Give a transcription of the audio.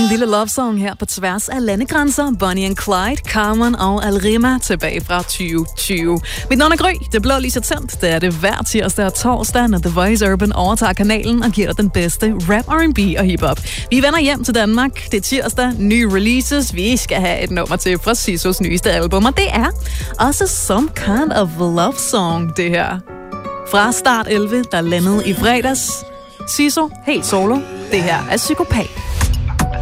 En lille love song her på tværs af landegrænser. Bonnie and Clyde, Carmen og Alrima tilbage fra 2020. Mit navn er Gry, det blå lige så tændt. Det er det hver tirsdag og torsdag, når The Voice Urban overtager kanalen og giver dig den bedste rap, R&B og hiphop. Vi vender hjem til Danmark. Det er tirsdag, nye releases. Vi skal have et nummer til fra Sisos nyeste album, og det er også Some Kind of Love Song, det her. Fra Start 11, der landede i fredags. Siso, helt solo. Det her er Psykopat.